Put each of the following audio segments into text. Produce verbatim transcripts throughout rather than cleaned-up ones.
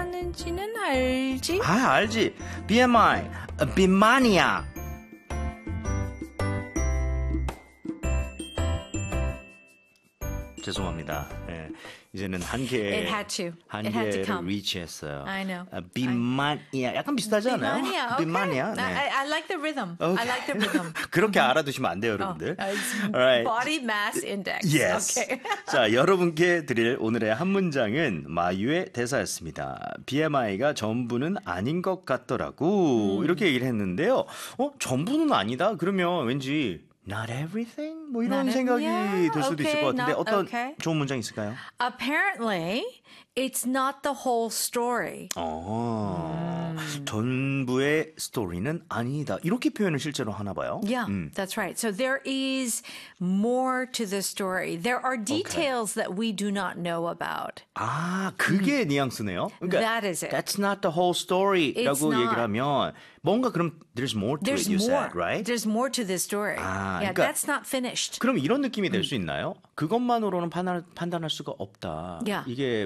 하는지는 알지? 아, 알지. 비엠아이, 비만이야. 죄송합니다. 네, 이제는 한계 It had to. It had to 한계를 come. 리치했어요. I know. 아, 비만이야. 약간 비슷하지 않아요? 비만이야. Okay. 비만이야. 네. I, I like the rhythm. Okay. I like the rhythm. 그렇게 알아두시면 안 돼요, 여러분들. Oh, it's Alright. Body mass index. Yes. Okay. 자, 여러분께 드릴 오늘의 한 문장은 마유의 대사였습니다. 비엠아이가 전부는 아닌 것 같더라고. 음. 이렇게 얘기를 했는데요. 어, 전부는 아니다? 그러면 왠지 not everything? 뭐 이런 Not 생각이 yeah, 들 수도 okay, 있을 것 같은데 not, 어떤 okay. 좋은 문장 있을까요? Apparently, it's not the whole story. 어, 음. 전부의 스토리는 아니다. 이렇게 표현을 실제로 하나 봐요. Yeah, 음. that's right. So there is more to the story. There are details okay. that we do not know about. 아, 그게 음. 뉘앙스네요. 그러니까 That is it. That's not the whole story라고 얘기를 하면 뭔가 그럼 there's more to there's it, you more. said, right? There's more to this story. 아, yeah, 그러니까, that's not finished. 그럼 이런 느낌이 될 수 있나요? 그것만으로는 판단, 판단할 수가 없다. Yeah. 이게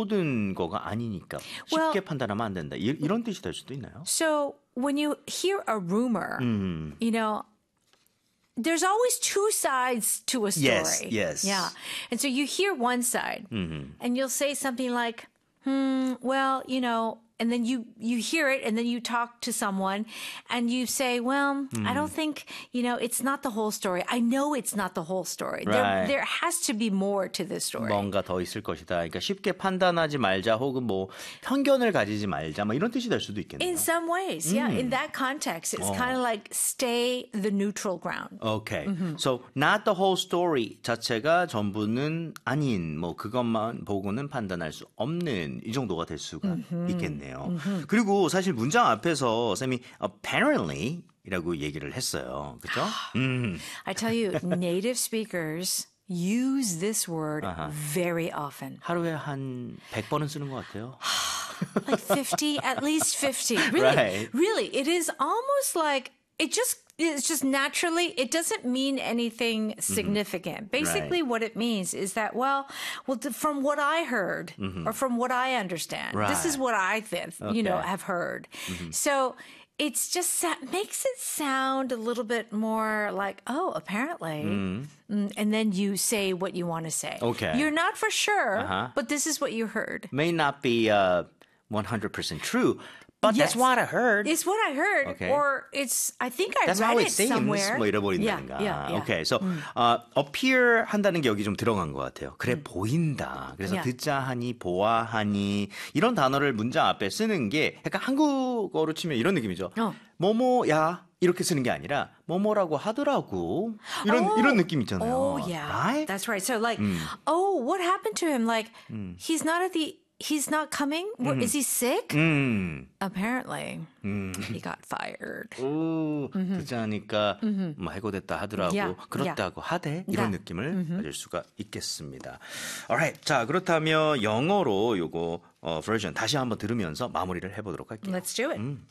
모든 거가 아니니까 쉽게 Well, 판단하면 안 된다. 이, 이런 뜻이 될 수도 있나요? So when you hear a rumor, 음. you know, there's always two sides to a story. Yes, yes. Yeah. And so you hear one side mm-hmm. and you'll say something like, hmm, well, you know, and then you, you hear it and then you talk to someone and you say, well, mm. I don't think, you know, it's not the whole story. I know it's not the whole story. Right. There, there has to be more to this story. 뭔가 더 있을 것이다. 그러니까 쉽게 판단하지 말자 혹은 뭐 편견을 가지지 말자 뭐 이런 뜻이 될 수도 있겠네요. In some ways, yeah. 음. In that context, it's 어. kind of like stay the neutral ground. Okay. Mm-hmm. So not the whole story 자체가 전부는 아닌 뭐 그것만 보고는 판단할 수 없는 이 정도가 될 수가 mm-hmm. 있겠네요. Mm-hmm. 그리고 사실 문장 앞에서 쌤이 apparently 이라고 얘기를 했어요. 그렇죠? 음. I tell you, native speakers use this word uh-huh. very often. 하루에 한 백 번은 쓰는 것 같아요. Like fifty, at least fifty. Really, right. really, it is almost like it just it's just naturally, it doesn't mean anything significant. Mm-hmm. Basically, right. what it means is that, well, well, from what I heard mm-hmm. or from what I understand, right. this is what I think, okay. you know, have heard. Mm-hmm. So it's just makes it sound a little bit more like, oh, apparently. Mm-hmm. And then you say what you want to say. Okay. You're not for sure, uh-huh. but this is what you heard. May not be uh, one hundred percent true. But yes. that's what I heard. It's what I heard. Okay. Or it's, I think I that's read how it it seems. somewhere. 뭐 잃어버린다든가. Yeah, yeah, yeah. Okay. So, 음. uh, appear 한다는 게 여기 좀 들어간 것 같아요. 그래, 음. 보인다. 그래서 Yeah. 듣자 하니, 보아하니, 이런 단어를 문장 앞에 쓰는 게 약간 한국어로 치면 이런 느낌이죠. 어. 뭐뭐야. 이렇게 쓰는 게 아니라 뭐뭐라고 하더라고. 이런 oh. 이런 느낌 있잖아요. Oh, yeah. Right? That's right. So like, 음. oh, what happened to him? Like, 음. he's not at the, he's not coming? Mm. Is he sick? 음. Apparently, 음. he got fired. 오, mm-hmm. 듣자 하니까 mm-hmm. 뭐 해고됐다 하더라고. Yeah. 그렇다고 Yeah. 하대. 이런 Yeah. 느낌을 mm-hmm. 가질 수가 있겠습니다. Alright. 자, 그렇다면 영어로 요거 어, 버전 다시 한번 들으면서 마무리를 해보도록 할게요. Let's do it. 음.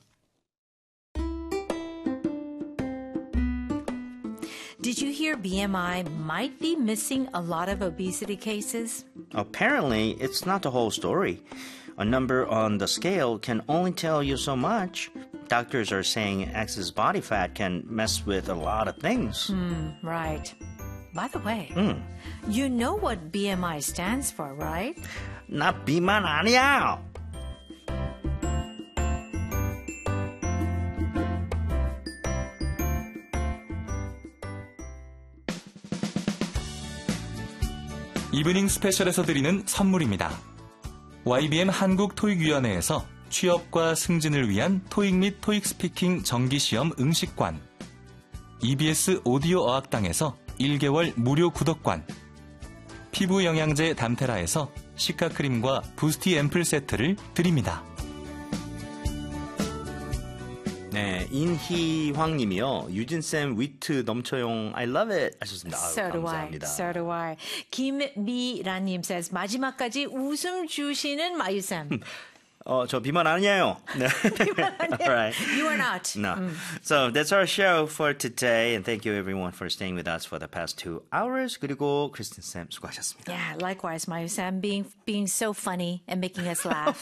Did you hear B M I might be missing a lot of obesity cases? Apparently, it's not the whole story. A number on the scale can only tell you so much. Doctors are saying excess body fat can mess with a lot of things. Mm, right. By the way, mm. you know what B M I stands for, right? 나 비만 아니야. 이브닝 스페셜에서 드리는 선물입니다. 와이비엠 한국토익위원회에서 취업과 승진을 위한 토익 및 토익 스피킹 정기시험 응시관, 이비에스 오디오 어학당에서 일 개월 무료 구독관, 피부 영양제 담테라에서 시카크림과 부스티 앰플 세트를 드립니다. 네, 인희황 님이요. 유진쌤 위트 넘쳐용 I love it 하셨습니다. 아유, So do 감사합니다. I. So do I. 김미라님 says 마지막까지 웃음 주시는 마유쌤. 어, 저 비만 아니에요. 네. 비만 아니에요. All right. You are not. No. 음. So that's our show for today. And thank you everyone for staying with us for the past two hours. 그리고 크리스틴 쌤 수고하셨습니다. Yeah, likewise, 마유쌤 being being so funny and making us laugh.